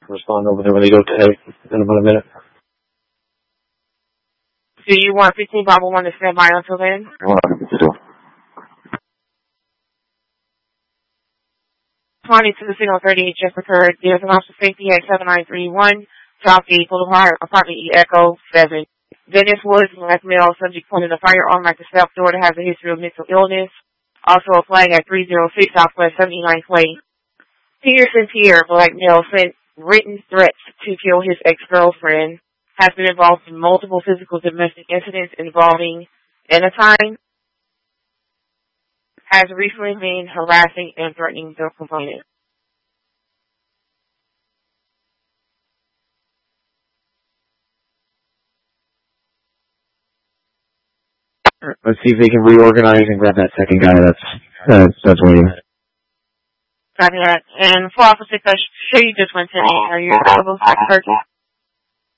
respond over there when they go to A in about a minute. Do you want 15 Bravo 1 to stand by until then? Well, I can do. 20 to the signal 38 just occurred. There's an officer safety at 7931, Southgate Boulevard, apartment E Echo 7. Dennis Woods, black male, subject pointing a firearm at the south door to have a history of mental illness. Also a flag at 306 Southwest 79th Way. Peterson Pierre, black male, sent written threats to kill his ex-girlfriend. Has been involved in multiple physical domestic incidents involving Anatine. Has recently been harassing and threatening the complainant. Let's see if they can reorganize and grab that second guy. That's waiting. Copy that. And for Officer Kush, sure you just went to are you available for purchase?